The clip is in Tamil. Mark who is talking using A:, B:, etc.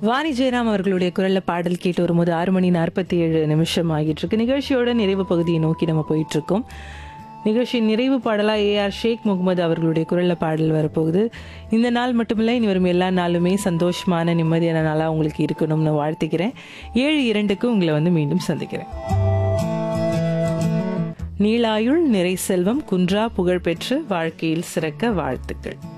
A: வாணி ஜெயராம் அவர்களுடைய குரல்ல பாடல் கேட்டு வரும்போது 6:47 ஆகிட்டு இருக்கு. நிகழ்ச்சியோட நிறைவு பகுதியை நோக்கி நம்ம போயிட்டு இருக்கோம். நிகழ்ச்சியின் நிறைவு பாடலா ஏஆர் ஷேக் முகமது அவர்களுடைய குரல்ல பாடல் வரப்போகுது. இந்த நாள் மட்டுமில்லை, இனி வரும் எல்லா நாளுமே சந்தோஷமான நிம்மதியான நாளா உங்களுக்கு இருக்கணும்னு வாழ்த்துக்கிறேன். 7:02 உங்களை மீண்டும் சந்திக்கிறேன். நீளாயுள் நிறை செல்வம் குன்றா புகழ் பெற்று வாழ்க்கையில் சிறக்க வாழ்த்துக்கள்.